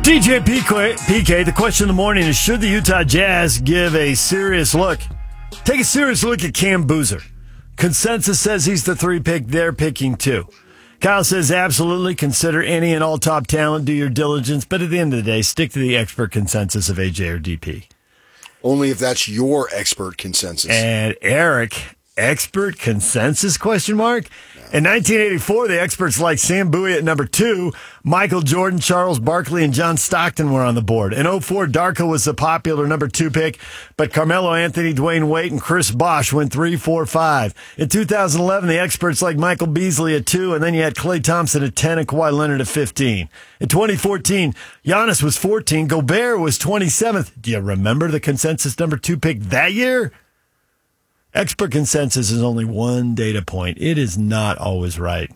DJ PK, the question of the morning is, should the Utah Jazz give a serious look? Take a serious look at Cam Boozer. Consensus says he's the 3 pick. They're picking 2. Kyle says absolutely consider any and all top talent, do your diligence, but at the end of the day, stick to the expert consensus of AJ or DP. Only if that's your expert consensus. And Eric, expert consensus, question mark? In 1984, the experts like Sam Bowie at number 2, Michael Jordan, Charles Barkley, and John Stockton were on the board. In 2004, Darko was the popular number 2 pick, but Carmelo Anthony, Dwayne Wade, and Chris Bosh went 3, 4, 5. In 2011, the experts like Michael Beasley at 2, and then you had Klay Thompson at 10 and Kawhi Leonard at 15. In 2014, Giannis was 14, Gobert was 27th. Do you remember the consensus number 2 pick that year? Expert consensus is only one data point. It is not always right.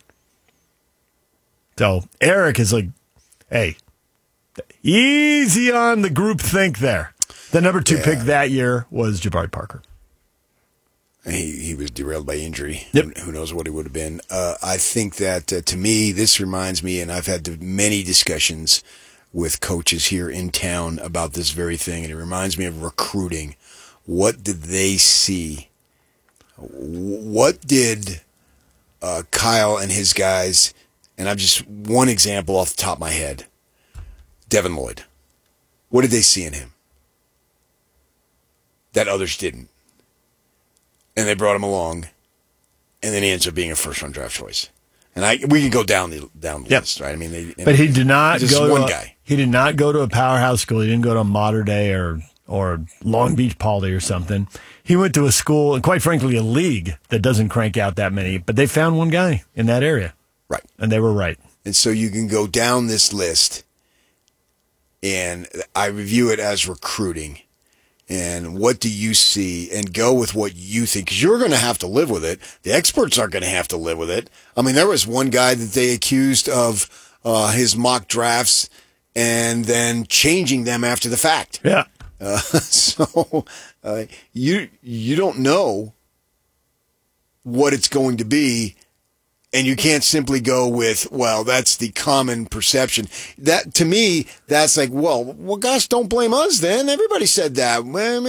So Eric is like, hey, easy on the group think there. The number 2 pick that year was Jabari Parker. He was derailed by injury. Yep. Who knows what he would have been. I think that, to me, this reminds me, and I've had many discussions with coaches here in town about this very thing, and it reminds me of recruiting. What did they see? What did Kyle and his guys, and I've just one example off the top of my head, Devin Lloyd. What did they see in him that others didn't? And they brought him along, and then he ends up being a first-round draft choice. And we can go down the list, right? I mean, but he did not go one to guy. He did not go to a powerhouse school. He didn't go to a Mater Dei or Long Beach Poly or something. He went to a school, and quite frankly, a league that doesn't crank out that many. But they found one guy in that area. Right. And they were right. And so you can go down this list, and I review it as recruiting. And what do you see? And go with what you think, because you're going to have to live with it. The experts aren't going to have to live with it. I mean, there was one guy that they accused of his mock drafts and then changing them after the fact. Yeah. So you don't know what it's going to be, and you can't simply go with, well, that's the common perception. That, to me, that's like, well, gosh, don't blame us then. Everybody said that.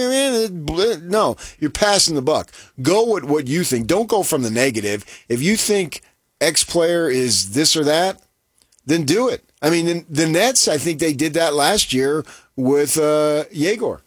No, you're passing the buck. Go with what you think. Don't go from the negative. If you think X player is this or that, then do it. I mean, the Nets, I think they did that last year with Yegor.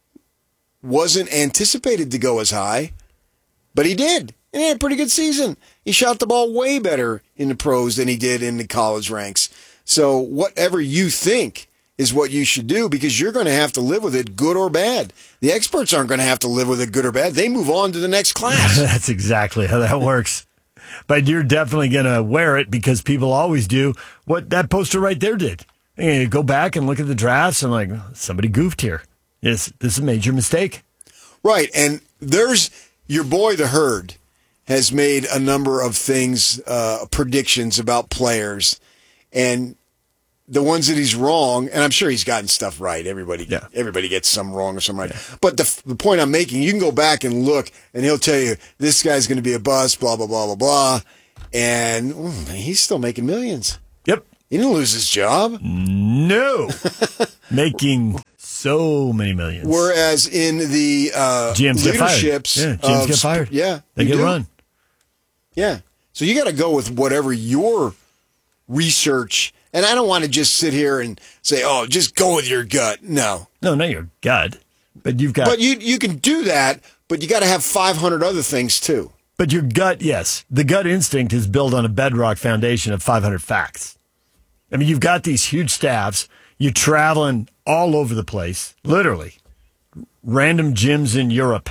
Wasn't anticipated to go as high, but he did. And he had a pretty good season. He shot the ball way better in the pros than he did in the college ranks. So whatever you think is what you should do, because you're going to have to live with it, good or bad. The experts aren't going to have to live with it, good or bad. They move on to the next class. That's exactly how that works. But you're definitely going to wear it, because people always do what that poster right there did. And you go back and look at the drafts and like, somebody goofed here. This is a major mistake. Right. And there's your boy, the Herd, has made a number of things, predictions about players. And the ones that he's wrong, and I'm sure he's gotten stuff right. Everybody gets some wrong or some right. Yeah. But the point I'm making, you can go back and look, and he'll tell you, this guy's going to be a bust, blah, blah, blah, blah, blah. And he's still making millions. Yep. He didn't lose his job. No. Making so many millions. Whereas in the GMs leaderships, GMs get fired. Yeah. They get run. Yeah. So you got to go with whatever your research. And I don't want to just sit here and say, oh, just go with your gut. No. No, not your gut. But you've got. But you can do that, but you got to have 500 other things too. But your gut, yes. The gut instinct is built on a bedrock foundation of 500 facts. I mean, you've got these huge staffs. You're traveling all over the place, literally. Random gyms in Europe.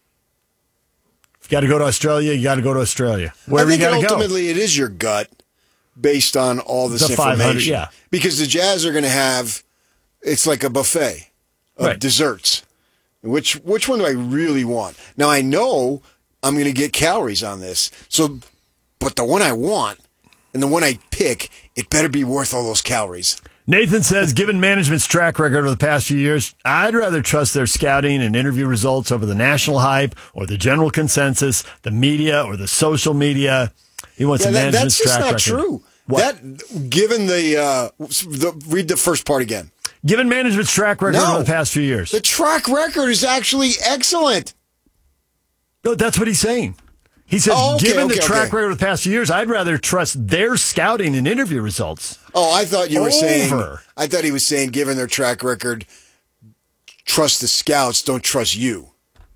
If you got to go to Australia, you got to go to Australia. Wherever you got to go. Ultimately, it is your gut based on all this information. Yeah. Because the Jazz are going to have, it's like a buffet of desserts. Which one do I really want? Now, I know I'm going to get calories on this. But the one I want and the one I pick, it better be worth all those calories. Nathan says, given management's track record over the past few years, I'd rather trust their scouting and interview results over the national hype or the general consensus, the media or the social media. He wants a management's track record. That's just not true. Given read the first part again. Given management's track record over the past few years. The track record is actually excellent. No, that's what he's saying. He says, given the track record of the past few years, I'd rather trust their scouting and interview results. Oh, I thought you were saying. I thought he was saying, given their track record, trust the scouts, don't trust you.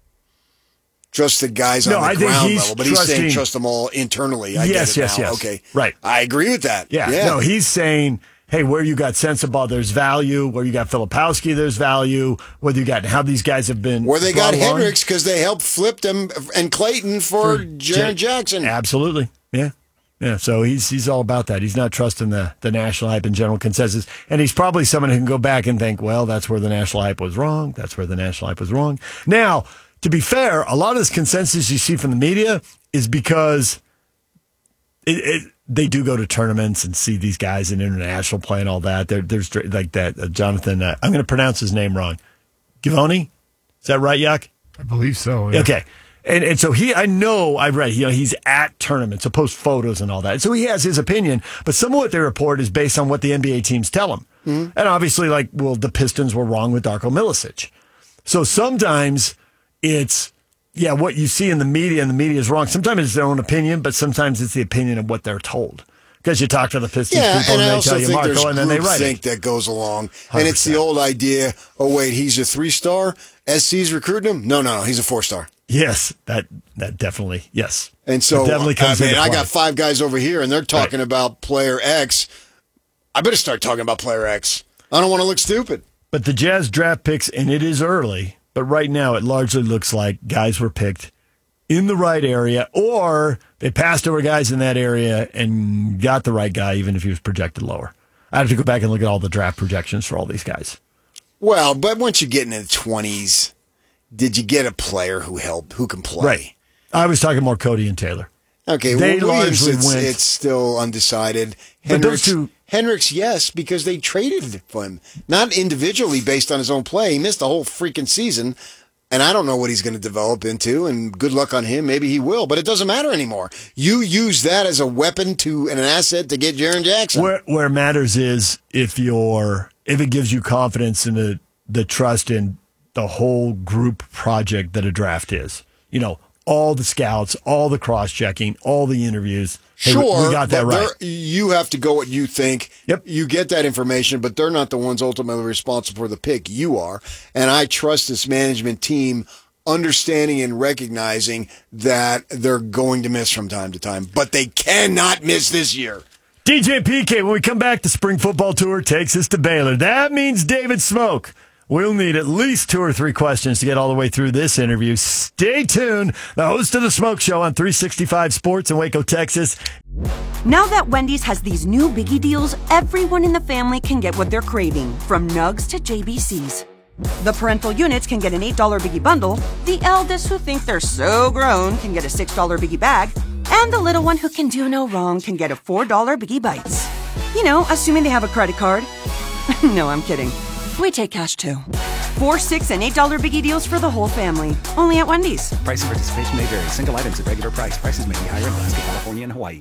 Trust the guys on the ground level. But he's saying trust them all internally. Yes. Okay. Right. I agree with that. Yeah. No, he's saying, hey, where you got Sensabaugh, there's value. Where you got Filipowski, there's value. Whether you got how these guys have been. Where they got Hendricks because they helped flip them and Clayton for Jaren Jackson. Absolutely. Yeah. Yeah. So he's all about that. He's not trusting the national hype and general consensus. And he's probably someone who can go back and think, well, that's where the national hype was wrong. That's where the national hype was wrong. Now, to be fair, a lot of this consensus you see from the media is because they do go to tournaments and see these guys in international play and all that. There's like that Jonathan. I'm going to pronounce his name wrong. Givoni, is that right, Yuck? I believe so. Yeah. Okay, and so I read he's at tournaments, so post photos and all that. So he has his opinion, but some of what they report is based on what the NBA teams tell him. Mm-hmm. And obviously, the Pistons were wrong with Darko Milicic. So sometimes it's what you see in the media, and the media is wrong. Sometimes it's their own opinion, but sometimes it's the opinion of what they're told. Because you talk to the Pistons people and they tell you Marco, and then they write it. That goes along. 100%. And it's the old idea, oh, wait, he's a 3-star? SC's recruiting him? No, he's a 4-star. Yes, that definitely, yes. And so, definitely comes into play. I got 5 guys over here, and they're talking about player X. I better start talking about player X. I don't want to look stupid. But the Jazz draft picks, and it is early, but right now it largely looks like guys were picked in the right area, or they passed over guys in that area and got the right guy, even if he was projected lower. I have to go back and look at all the draft projections for all these guys. Well, but once you get into the 20s, did you get a player who can play? Right. I was talking more Cody and Taylor. Okay, they Williams, largely went. It's still undecided. Hendricks, yes, because they traded for him. Not individually based on his own play. He missed the whole freaking season, and I don't know what he's going to develop into, and good luck on him. Maybe he will, but it doesn't matter anymore. You use that as a weapon and an asset to get Jaren Jackson. Where it matters is if it gives you confidence in the trust in the whole group project that a draft is. All the scouts, all the cross-checking, all the interviews. Hey, sure, we got that right. You have to go what you think. Yep. You get that information, but they're not the ones ultimately responsible for the pick. You are. And I trust this management team understanding and recognizing that they're going to miss from time to time, but they cannot miss this year. DJ PK, when we come back, the spring football tour takes us to Baylor. That means David Smoke. We'll need at least 2 or 3 questions to get all the way through this interview. Stay tuned. The host of The Smoke Show on 365 Sports in Waco, Texas. Now that Wendy's has these new biggie deals, everyone in the family can get what they're craving, from nugs to JBCs. The parental units can get an $8 biggie bundle, the eldest who think they're so grown can get a $6 biggie bag, and the little one who can do no wrong can get a $4 biggie bites. Assuming they have a credit card. No, I'm kidding. We take cash too. 4, 6, and $8 biggie deals for the whole family. Only at Wendy's. Price and participation may vary. Single items at regular price. Prices may be higher in Alaska, California, and Hawaii.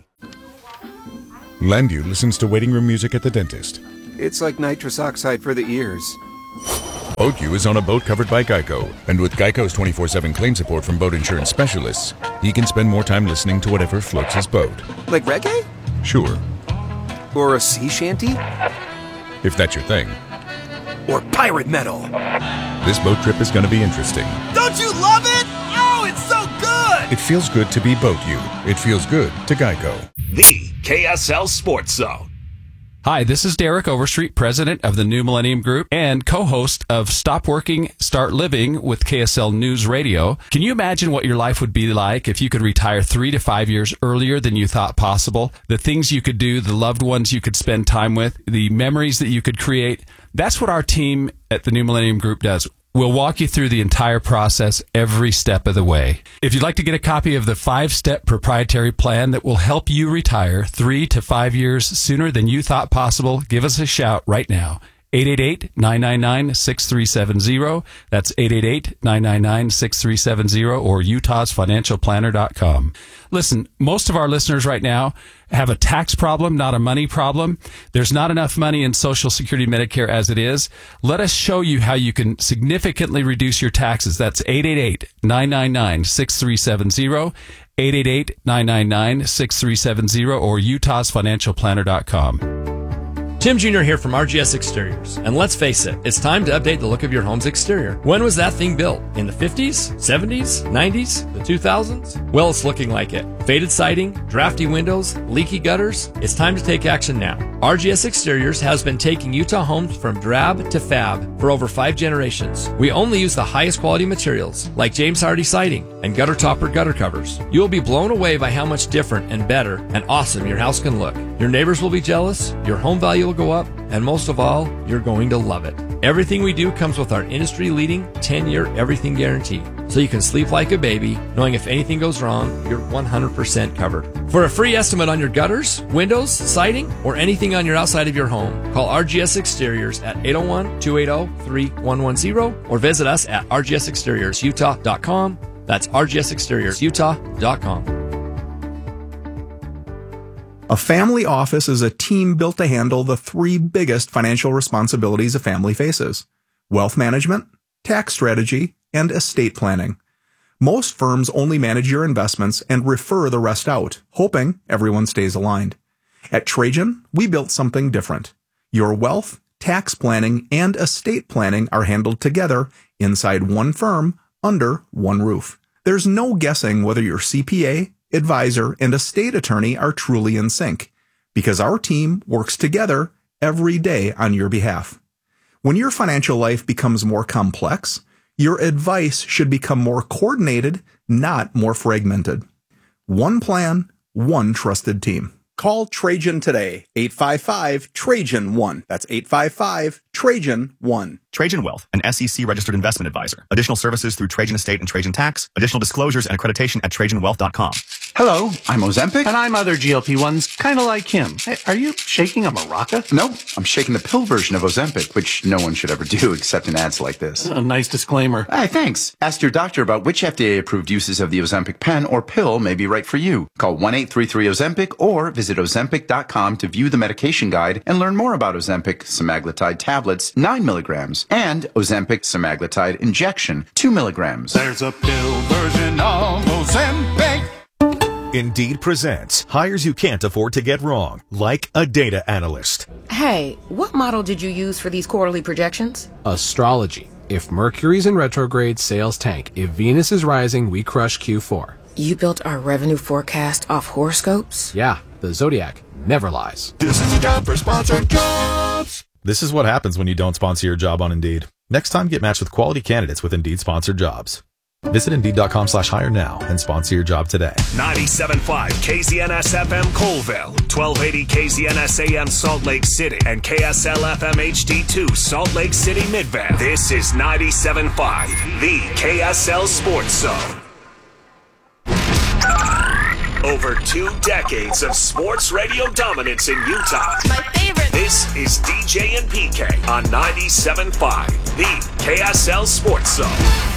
Landu listens to waiting room music at the dentist. It's like nitrous oxide for the ears. Boat U is on a boat covered by Geico. And with Geico's 24/7 claim support from boat insurance specialists, he can spend more time listening to whatever floats his boat. Like reggae? Sure. Or a sea shanty? If that's your thing. Or pirate metal. This boat trip is going to be interesting. Don't you love it? Oh, it's so good! It feels good to be Boat U. It feels good to Geico. The KSL Sports Zone. Hi, this is Derek Overstreet, president of the New Millennium Group and co-host of Stop Working, Start Living with KSL News Radio. Can you imagine what your life would be like if you could retire 3 to 5 years earlier than you thought possible? The things you could do, the loved ones you could spend time with, the memories that you could create. That's what our team at the New Millennium Group does. We'll walk you through the entire process every step of the way. If you'd like to get a copy of the 5-step proprietary plan that will help you retire 3 to 5 years sooner than you thought possible, give us a shout right now. 888-999-6370. That's 888-999-6370 or utahsfinancialplanner.com. Listen, most of our listeners right now have a tax problem, not a money problem. There's not enough money in Social Security Medicare as it is. Let us show you how you can significantly reduce your taxes. That's 888-999-6370, 888-999-6370 or utahsfinancialplanner.com. Tim Jr. here from RGS Exteriors. And let's face it, it's time to update the look of your home's exterior. When was that thing built? In the 50s? 70s? 90s? The 2000s? Well, it's looking like it. Faded siding, drafty windows, leaky gutters. It's time to take action now. RGS Exteriors has been taking Utah homes from drab to fab for over 5 generations. We only use the highest quality materials, like James Hardy siding and gutter topper gutter covers. You will be blown away by how much different and better and awesome your house can look. Your neighbors will be jealous, your home value will go up, and most of all, you're going to love it. Everything we do comes with our industry-leading 10-year everything guarantee, so you can sleep like a baby, knowing if anything goes wrong, you're 100% covered. For a free estimate on your gutters, windows, siding, or anything on your outside of your home, call RGS Exteriors at 801-280-3110 or visit us at rgsexteriorsutah.com. That's rgsexteriorsutah.com. A family office is a team built to handle the 3 biggest financial responsibilities a family faces: wealth management, tax strategy, and estate planning. Most firms only manage your investments and refer the rest out, hoping everyone stays aligned. At Trajan, we built something different. Your wealth, tax planning, and estate planning are handled together inside one firm under one roof. There's no guessing whether your CPA, advisor, and estate attorney are truly in sync, because our team works together every day on your behalf. When your financial life becomes more complex, your advice should become more coordinated, not more fragmented. One plan, one trusted team. Call Trajan today, 855-TRAJAN-1. That's 855-TRAJAN-1. Trajan Wealth, an SEC-registered investment advisor. Additional services through Trajan Estate and Trajan Tax. Additional disclosures and accreditation at TrajanWealth.com. Hello, I'm Ozempic. And I'm other GLP-1s, kind of like him. Hey, are you shaking a maraca? No, I'm shaking the pill version of Ozempic, which no one should ever do except in ads like this. A nice disclaimer. Hey, thanks. Ask your doctor about which FDA-approved uses of the Ozempic pen or pill may be right for you. Call 1-833-OZEMPIC or visit Ozempic.com to view the medication guide and learn more about Ozempic semaglutide tablets, 9 milligrams, and Ozempic semaglutide injection, 2 milligrams. There's a pill version of Ozempic. Indeed presents hires you can't afford to get wrong, like a data analyst. Hey, what model did you use for these quarterly projections? Astrology. If Mercury's in retrograde, sales tank. If Venus is rising, we crush Q4. You built our revenue forecast off horoscopes? Yeah, the Zodiac never lies. This is a job for sponsored jobs. This is what happens when you don't sponsor your job on Indeed. Next time, get matched with quality candidates with Indeed sponsored jobs. Visit Indeed.com/hire now and sponsor your job today. 97.5 KZNS FM Colville, 1280 KZNS AM Salt Lake City, and KSL FM HD2 Salt Lake City Midvale. This is 97.5, the KSL Sports Zone. Over 2 decades of sports radio dominance in Utah. My favorite. This is DJ and PK on 97.5, the KSL Sports Zone.